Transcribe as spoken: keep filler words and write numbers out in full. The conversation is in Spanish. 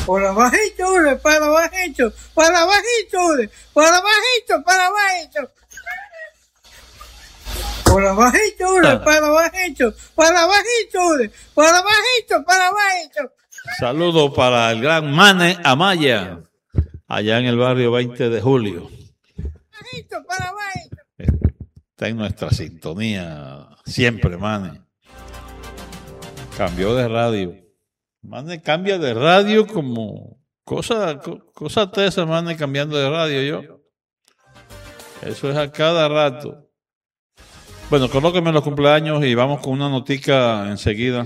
Para bajito, ure, para bajito, para bajito, ure, para bajito, para bajito. Para bajito, ure, para bajito, para bajito, ure, para bajito, para bajito. Saludos para el gran Mane Amaya, allá en el barrio veinte de julio. Bajito, para bajito. Está en nuestra sintonía siempre, Mane. Cambió de radio. Mane cambia de radio como cosa, cosa tesa, Mane cambiando de radio yo. Eso es a cada rato. Bueno, colóqueme los cumpleaños y vamos con una notica enseguida.